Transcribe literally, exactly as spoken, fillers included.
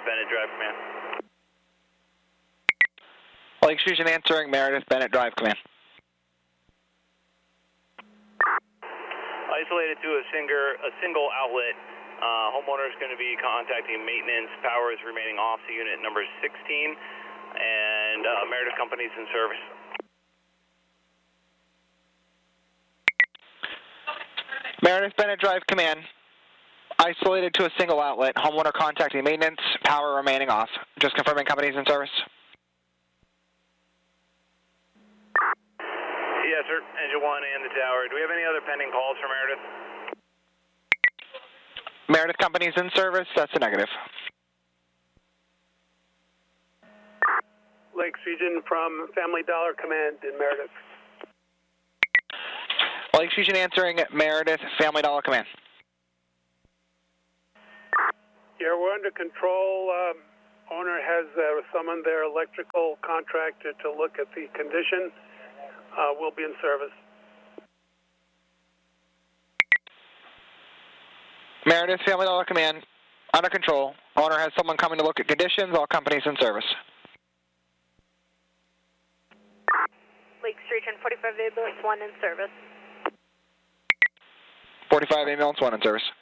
Meredith Bennett Drive Command. Lakes Region answering, Meredith Bennett Drive Command. Isolated to a, singer, a single outlet. Uh, homeowner is going to be contacting maintenance. Power is remaining off to unit number sixteen, and uh, Meredith Company's in service. Meredith Bennett Drive Command. Isolated to a single outlet. Homeowner contacting maintenance. Power remaining off. Just confirming company's in service. Yes, sir. Engine one and the tower. Do we have any other pending calls for Meredith? Meredith Company's in service. That's a negative. Lakes Region from Family Dollar Command in Meredith. Lakes Region answering, Meredith Family Dollar Command. Yeah, we're under control. Um, owner has uh, summoned their electrical contractor to look at the condition. Uh, we'll be in service. Meredith Family Dollar Command, under control. Owner has someone coming to look at conditions. All companies in service. Lakes Region, forty-five ambulance one in service. forty-five ambulance one in service.